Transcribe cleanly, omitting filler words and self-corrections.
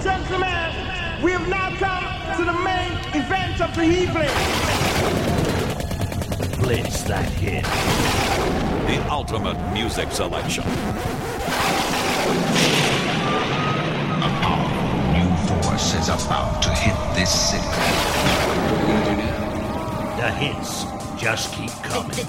gentlemen, we have now come to the main event of the evening. Blitz that hit. The ultimate music selection. A powerful new force is about to hit this city. The hits just keep coming.